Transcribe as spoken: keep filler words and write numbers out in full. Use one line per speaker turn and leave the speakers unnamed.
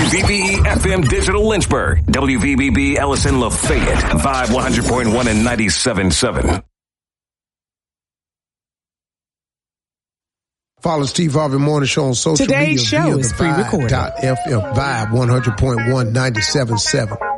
V B E F M Digital Lynchburg, W V B B Ellison Lafayette, Vibe one hundred point one and ninety-seven point seven.
Follow Steve Harvey Morning Show on social
Today's
media
show
via
is
the
pre-recorded.
Vibe F M, Vibe one hundred point one, ninety-seven point seven.